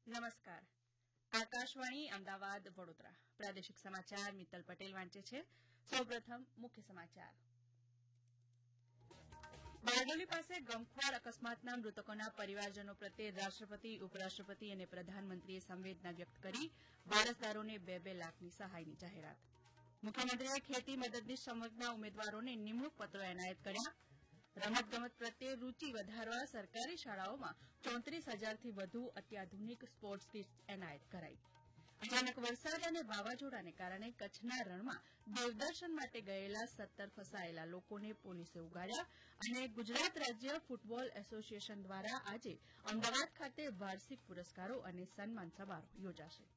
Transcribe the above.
નમસ્કાર. આકાશવાણી અમદાવાદ વડોદરા પ્રાદેશિક સમાચાર મિત્તલ પટેલ વાંચે છે. સૌપ્રથમ મુખ્ય સમાચાર. બારડોલી પાસે ગમખ્વાર અકસ્માતના મૃતકોના પરિવારજનો પ્રત્યે રાષ્ટ્રપતિ ઉપરાષ્ટ્રપતિ અને પ્રધાનમંત્રીએ સંવેદના વ્યક્ત કરી વારસદારોને 2-2 લાખની સહાયની જાહેરાત. મુખ્યમંત્રીએ ખેતી મદદનીશ સંવર્ગના ઉમેદવારોને નિમણૂક પત્રો એનાયત કર્યા. રમતગમત પ્રત્યે રૂચિ વધારવા સરકારી શાળાઓમાં 34,000થી વધુ અત્યાધુનિક સ્પોર્ટ્સ કીટ એનાયત કરાઈ. અચાનક વરસાદ અને વાવાઝોડાને કારણે કચ્છના રણમાં દેવદર્શન માટે ગયેલા 17 ફસાયેલા લોકોને પોલીસે ઉગાર્યા અને ગુજરાત રાજ્ય ફૂટબોલ એસોસિએશન દ્વારા આજે અમદાવાદ ખાતે વાર્ષિક પુરસ્કારો અને સન્માન સમારોહ યોજાશે.